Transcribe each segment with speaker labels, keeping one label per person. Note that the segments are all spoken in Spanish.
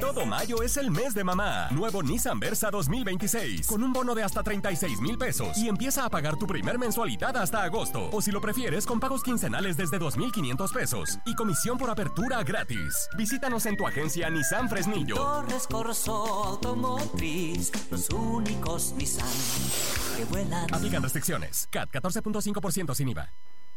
Speaker 1: Todo mayo es el mes de mamá. Nuevo Nissan Versa 2026 con un bono de hasta 36,000 pesos y empieza a pagar tu primer mensualidad hasta agosto. O si lo prefieres, con pagos quincenales desde 2,500 pesos y comisión por apertura gratis. Visítanos en tu agencia Nissan Fresnillo.
Speaker 2: Torres Corso Automotriz, los únicos Nissan que vuelan.
Speaker 1: Aplican restricciones. CAT 14.5% sin IVA.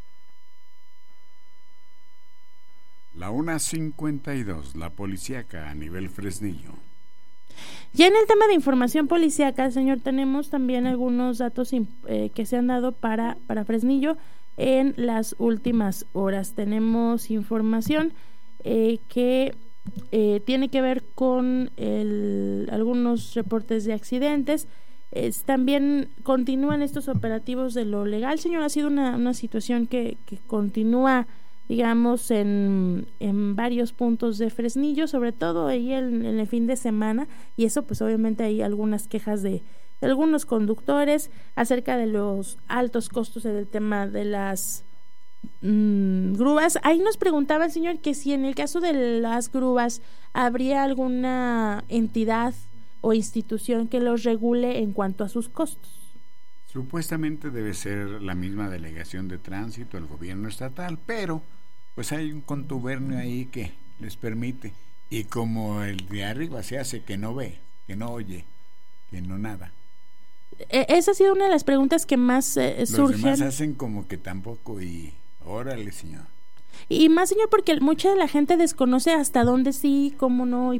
Speaker 3: La 1:52, la policíaca a nivel Fresnillo.
Speaker 4: Ya en el tema de información policíaca, señor, tenemos también algunos datos que se han dado para Fresnillo en las últimas horas. Tenemos información que tiene que ver con algunos reportes de accidentes. También continúan estos operativos de lo legal, señor. Ha sido una situación que continúa, digamos, en varios puntos de Fresnillo, sobre todo ahí en el fin de semana, y eso pues obviamente hay algunas quejas de algunos conductores acerca de los altos costos en el tema de las grúas. Ahí nos preguntaba el señor que si en el caso de las grúas habría alguna entidad o institución que los regule en cuanto a sus costos.
Speaker 3: Supuestamente debe ser la misma delegación de tránsito, el gobierno estatal, pero pues hay un contubernio ahí que les permite, y como el de arriba se hace que no ve, que no oye, que no nada.
Speaker 4: Esa ha sido una de las preguntas que más surgen.
Speaker 3: Los demás hacen como que tampoco, y órale, señor.
Speaker 4: Y más, señor, porque mucha de la gente desconoce hasta dónde sí, cómo no, y